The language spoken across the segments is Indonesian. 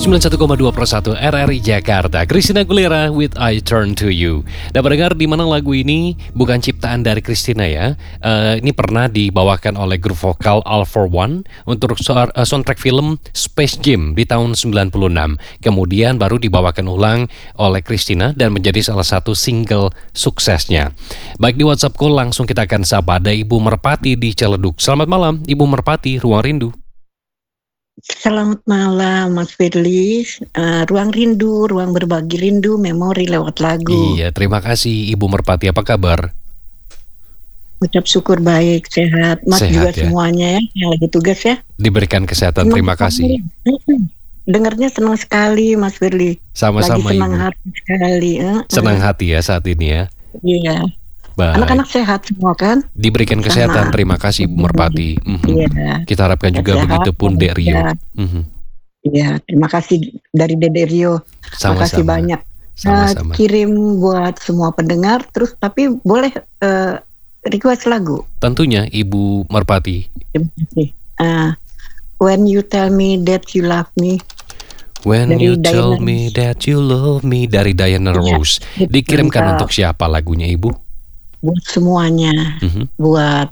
91,2 RRI Jakarta. Christina Aguilera with I Turn to You. Dan pendengar, di mana lagu ini bukan ciptaan dari Christina ya. Ini pernah dibawakan oleh grup vokal All for One untuk soundtrack film Space Jam di tahun 96. Kemudian baru dibawakan ulang oleh Christina dan menjadi salah satu single suksesnya. Baik, di WhatsApp call langsung kita akan sapa ada Ibu Merpati di Ciledug. Selamat malam Ibu Merpati, Ruang Rindu. Selamat malam Mas Firly, Ruang Rindu, Ruang Berbagi Rindu, Memori lewat lagu. Iya, terima kasih Ibu Merpati, apa kabar? Ucap syukur baik, sehat. Mas Sehat, juga ya? Semuanya ya, yang lagi tugas ya. Diberikan kesehatan, terima kasih. Dengarnya senang sekali Mas Firly. Sama-sama Lagi senang Ibu. hati sekali. Senang hati ya saat ini ya. Iya. Baik. Anak-anak sehat semua kan? Diberikan kesehatan, terima kasih Bu Merpati. Iya. Kita harapkan juga Sehat, begitu pun Dek Rio. ya. Iya, terima kasih dari Dede Rio. Terima kasih Sama-sama. banyak. Sama-sama. Kirim buat semua pendengar, terus tapi boleh request lagu. Tentunya Ibu Merpati. Terima kasih. When You Tell Me That You Love Me. When Dari You Tell Diana Me That You Love Me dari Diana Iya, Rose. betul. Dikirimkan untuk siapa lagunya Ibu? Buat semuanya, buat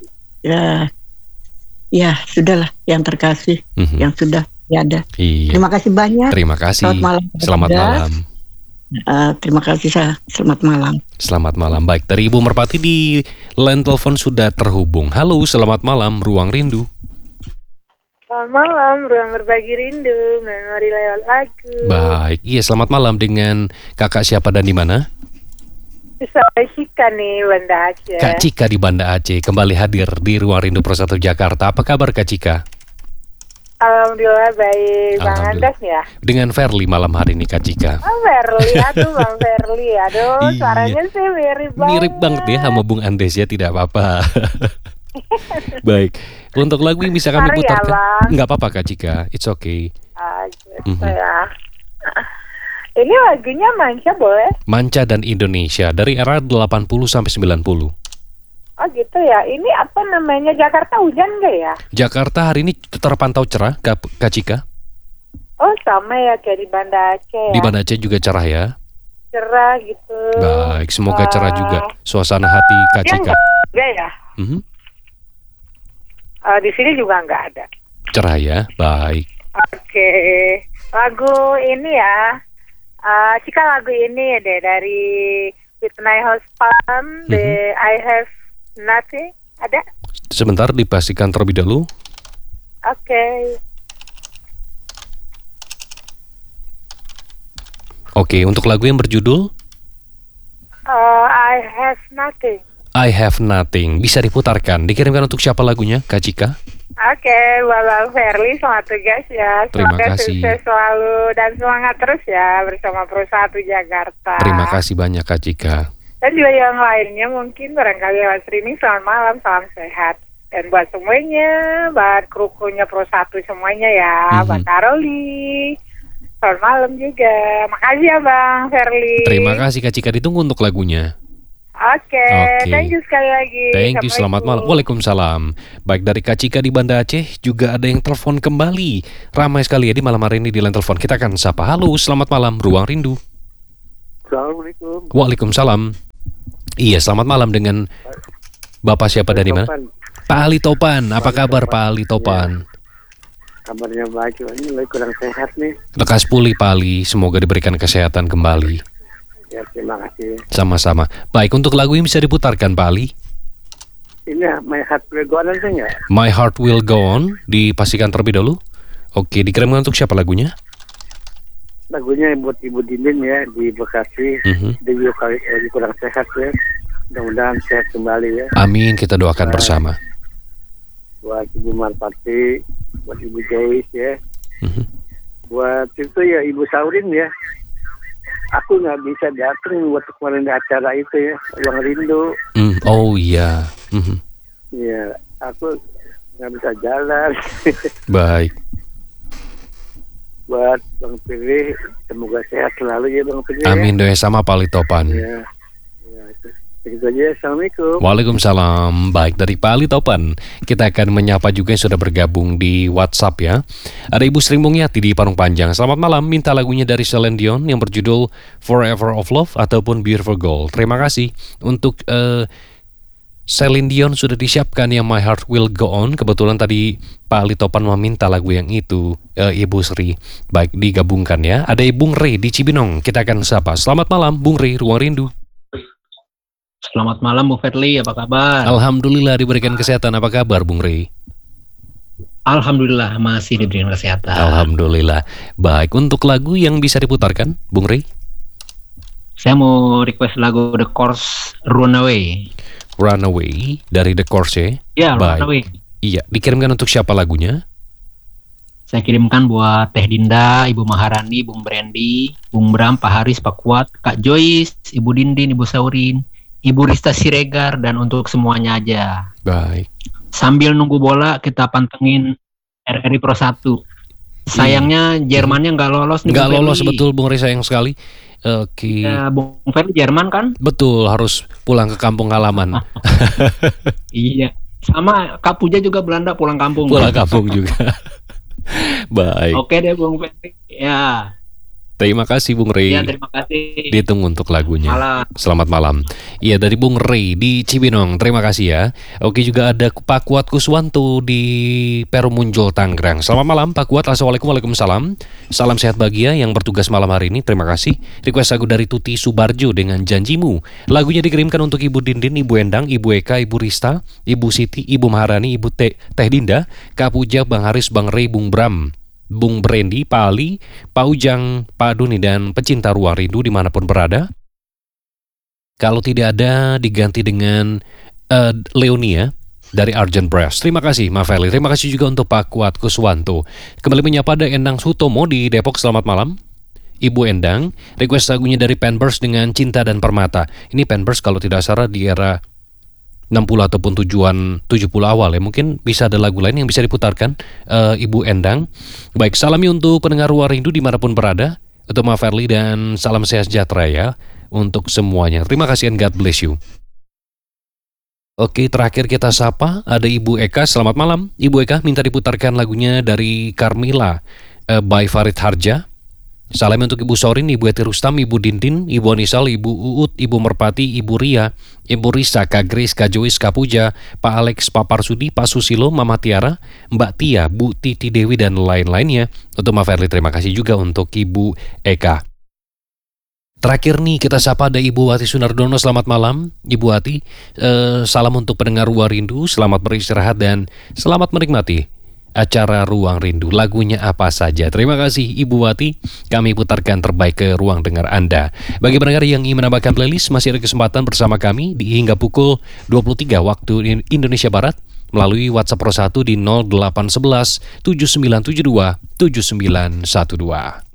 ya sudahlah yang terkasih, yang sudah tiada. Iya. Terima kasih banyak. Terima kasih. Selamat malam. Selamat malam. Terima kasih, selamat malam. Selamat malam. Baik, dari Ibu Merpati di line telepon sudah terhubung. Halo, selamat malam, Ruang Rindu. Selamat malam, Ruang Berbagi Rindu, Memori lewat lagu. Baik, iya selamat malam dengan kakak siapa dan di mana? Saya Cika nih, Banda Aceh. Kak Cika di Banda Aceh kembali hadir di Ruang Rindu Pro 1 Jakarta. Apa kabar Kak Cika? Alhamdulillah baik, Bang Alhamdulillah. Andas ya. Dengan Verly malam hari ini Kak Cika. Oh Verly, aduh Bang Verly, aduh Iya. suaranya sih mirip banget. Mirip banget ya sama Bung Andes ya, tidak apa-apa. Baik, untuk lagu yang bisa kami Sorry ya, putarkan. Bang. Nggak apa-apa Kak Cika, it's okay. Gitu ya. Ini lagunya Manca boleh? Manca dan Indonesia dari era 80 sampai 90. Oh gitu ya, ini apa namanya, Jakarta hujan nggak ya? Jakarta hari ini terpantau cerah Kak Cika. Oh sama ya kayak di Banda Aceh ya? Di Banda Aceh juga cerah ya. Cerah gitu. Baik, semoga cerah juga suasana hati Kak Ya Cika. enggak ya? Di sini juga nggak ada. Cerah ya, baik. Oke, lagu ini ya, Cika lagu ini deh dari Whitney Houston, The I Have Nothing, ada? Sebentar dipastikan terlebih dahulu. Oke. Oke, untuk lagu yang berjudul I Have Nothing. I Have Nothing bisa diputarkan. Dikirimkan untuk siapa lagunya, Kak Cika? Oke, buat Bang Verly, selamat tugas ya. Terima Semoga kasih. sukses selalu dan semangat terus ya bersama Pro 1 Jakarta. Terima kasih banyak Kak Cika. Dan juga yang lainnya mungkin barangkali lewat streaming, selamat malam, salam sehat. Dan buat semuanya, buat kru-krunya Pro 1 semuanya ya, buat Karoli, selamat malam juga. Makasih ya Bang Verly. Terima kasih Kak Cika, ditunggu untuk lagunya. Oke, thank you sekali lagi. Thank you, selamat malam. Waalaikumsalam. Baik, dari Kak Cika di Banda Aceh juga ada yang telepon kembali. Ramai sekali ya di malam hari ini di line telepon. Kita akan sapa. Halo, selamat malam, Ruang Rindu. Assalamualaikum. Waalaikumsalam. Iya, selamat malam dengan Bapak siapa dan di mana? Pak Ali Topan. Apa kabar Pak Ali Topan? Kabarnya baik, ini lagi kurang sehat nih. Lekas pulih Pak Ali, semoga diberikan kesehatan kembali. Ya, terima kasih. Sama-sama. Baik, untuk lagu yang bisa diputarkan Pak Ali. Ini ya, My Heart Will Go On aja nggak? My Heart Will Go On, dipastikan terlebih dahulu. Oke, dikirimkan untuk siapa lagunya? Lagunya buat Ibu Dindin ya, di Bekasi. Dia kali lagi kurang sehat ya. Mudah-mudahan sehat kembali ya. Amin, kita doakan bersama. Buat Ibu Marpati, buat Ibu Joyce ya. Buat itu ya Ibu Saurin ya. Aku nggak bisa datang buat kemarin di acara itu ya, Ruang Rindu. Oh iya. Iya, aku nggak bisa jalan. Baik. Buat Bang Pilih, semoga sehat selalu ya Bang Pilih. Amin, doa sama Pak Ali Topan. Ya, itu. Begitu aja. Assalamualaikum. Waalaikumsalam. Baik, dari Pak Ali Topan, kita akan menyapa juga yang sudah bergabung di WhatsApp ya. Ada Ibu Sri Mungyati di Parung Panjang. Selamat malam, minta lagunya dari Celine Dion yang berjudul Forever of Love ataupun Beautiful Gold. Terima kasih. Untuk Celine Dion sudah disiapkan yang My Heart Will Go On. Kebetulan tadi Pak Ali Topan meminta lagu yang itu, Ibu Sri. Baik, digabungkan ya. Ada Bung Rey di Cibinong, kita akan sapa. Selamat malam, Bung Rey, Ruang Rindu. Selamat malam Bu Fetli, apa kabar? Alhamdulillah diberikan kesehatan. Apa kabar Bung Rey? Alhamdulillah masih diberikan kesehatan. Alhamdulillah. Baik, untuk lagu yang bisa diputarkan Bung Rey? Saya mau request lagu The Course Runaway. Runaway dari The Course ya? Ya, Baik. Runaway. Iya, dikirimkan untuk siapa lagunya? Saya kirimkan buat Teh Dinda, Ibu Maharani, Bung Brandy, Bung Bram, Pak Haris, Pak Kuat, Kak Joyce, Ibu Dindin, Ibu Saurin, Ibu Rista Siregar, dan untuk semuanya aja. Baik. Sambil nunggu bola, kita pantengin RRI Pro 1. Sayangnya Jermannya nggak lolos nih. Nggak Bung lolos, Ferry. betul Bung Rey, sayang sekali. Oke. Ya, Bung Ferry Jerman kan? Betul, harus pulang ke kampung halaman. Iya. Sama Kak Puja juga Belanda pulang kampung. Pulang kampung juga. Baik. Oke deh Bung Ferry. Ya. Terima kasih Bung Rey. Ya, terima kasih. Ditunggu untuk lagunya. Malam. Selamat malam. Iya, dari Bung Rey di Cibinong. Terima kasih ya. Oke, juga ada Pak Kuat Kuswanto di Perumunjul Tangerang. Selamat malam Pak Kuat. Assalamualaikum. Waalaikumsalam. Salam sehat bahagia yang bertugas malam hari ini. Terima kasih. Request lagu dari Tuti Subarjo dengan Janjimu. Lagunya dikirimkan untuk Ibu Dindin, Ibu Endang, Ibu Eka, Ibu Rista, Ibu Siti, Ibu Maharani, Ibu Teh Dinda, Kak Puja, Bang Haris, Bang Rey, Bung Bram, Bung Brandy, Pak Ali, Pak Ujang, Pak Duni, dan pecinta Ruang Rindu dimanapun berada. Kalau tidak ada, diganti dengan Leonia dari Argent Brass. Terima kasih, Ma Feli. Terima kasih juga untuk Pak Kuat Kuswanto. Kembali menyapa ada Endang Sutomo di Depok. Selamat malam. Ibu Endang, request lagunya dari Panbers dengan Cinta dan Permata. Ini Panbers kalau tidak salah di era 60 ataupun 70 awal ya. Mungkin bisa ada lagu lain yang bisa diputarkan, Ibu Endang. Baik, salami untuk pendengar Ruang Rindu dimanapun berada, untuk Ma Ferli, dan salam sehat sejahtera ya untuk semuanya. Terima kasih and God bless you. Oke, terakhir kita sapa ada Ibu Eka. Selamat malam Ibu Eka, minta diputarkan lagunya dari Carmila by Farid Harja. Salam untuk Ibu Sorin, Ibu Eti Rustam, Ibu Dindin, Ibu Anisal, Ibu Uut, Ibu Merpati, Ibu Ria, Ibu Risa, Kak Grace, Kak Joyce, Kak Puja, Pak Alex, Pak Parsudi, Pak Susilo, Mama Tiara, Mbak Tia, Bu Titi Dewi, dan lain-lainnya. Untuk Ma Ferli, terima kasih juga untuk Ibu Eka. Terakhir nih kita sapa ada Ibu Wati Sunardono. Selamat malam Ibu Wati. Salam untuk pendengar Ruang Rindu, selamat beristirahat dan selamat menikmati acara Ruang Rindu. Lagunya apa saja. Terima kasih Ibu Wati. Kami putarkan terbaik ke ruang dengar Anda. Bagi pendengar yang ingin menambahkan playlist, masih ada kesempatan bersama kami di hingga pukul 23 waktu Indonesia Barat melalui WhatsApp Pro 1 di 0811 7972 7912.